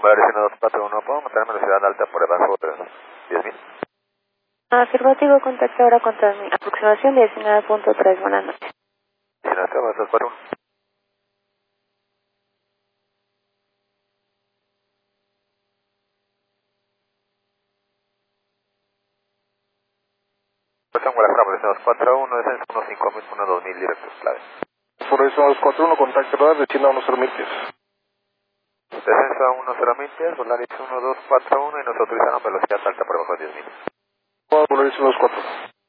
Volaris 1241, ¿puedo mantener velocidad alta por debajo de 10.000? Afirmativo, contacto ahora con aproximación 19.3, buenas noches. 19.241. Pues Guadalajara, por 241, descenso 15.000, 2000 directos clave. Por eso 241, contacto radar, destino a 10 millas. Descenso a 10 millas, Volaris 1241 y nos autorizaron velocidad alta por debajo de 10.000. Volaris 241.